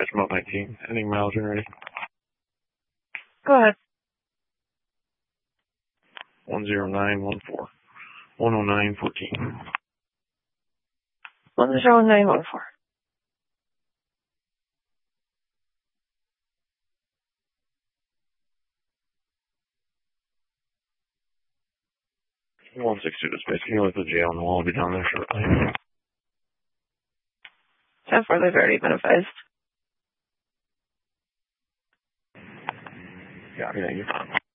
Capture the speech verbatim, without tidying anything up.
Batchmont nineteen, ending miles generated. Go ahead. one zero nine one four. one oh nine fourteen. one zero nine one four. one six two to space. Can you let the jail on the wall? I'll be down there shortly. ten four, they've already been advised. Yeah, I mean, you